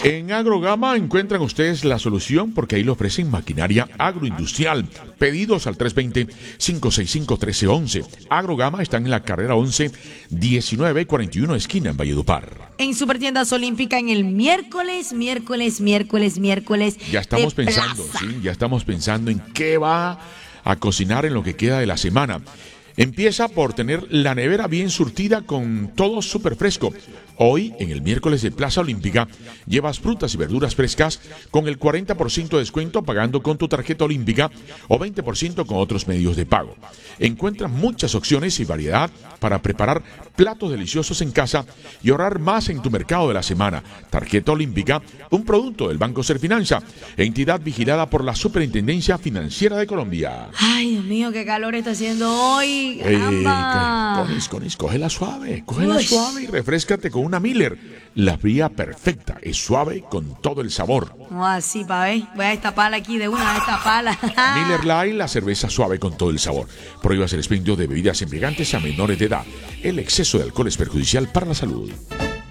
En Agrogama encuentran ustedes la solución porque ahí le ofrecen maquinaria agroindustrial. Pedidos al 320-565-1311. Agrogama está en la carrera 11, 1941 esquina en Valledupar. En Supertiendas Olímpica en el miércoles. Ya estamos de pensando, plaza. sí, ya estamos pensando en qué va a cocinar en lo que queda de la semana. Empieza por tener la nevera bien surtida con todo súper fresco. Hoy, en el miércoles de Plaza Olímpica, llevas frutas y verduras frescas con el 40% de descuento pagando con tu tarjeta olímpica o 20% con otros medios de pago. Encuentras muchas opciones y variedad para preparar platos deliciosos en casa y ahorrar más en tu mercado de la semana. Tarjeta Olímpica, un producto del Banco Serfinanza, entidad vigilada por la Superintendencia Financiera de Colombia. Ay, Dios mío, qué calor está haciendo hoy. Conis, cógela suave Uy. y refréscate con una Miller. La fría perfecta, es suave con todo el sabor. No, así, pa' ver. Voy a destaparla aquí de una, a destaparla. Miller Lite, la cerveza suave con todo el sabor. Prohíbas el expendio de bebidas embriagantes a menores de edad. El exceso de alcohol es perjudicial para la salud.